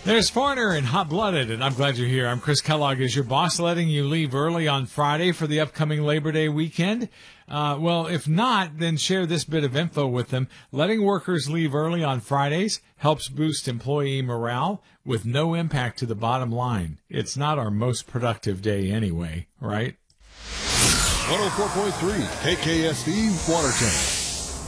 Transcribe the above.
There's Foreigner and Hot Blooded, and I'm glad you're here. I'm Chris Kellogg. Is your boss letting you leave early on Friday for the upcoming Labor Day weekend? Well, if not, then share this bit of info with them. Letting workers leave early on Fridays helps boost employee morale with no impact to the bottom line. It's not our most productive day anyway, right? 104.3 KKSD Watertown.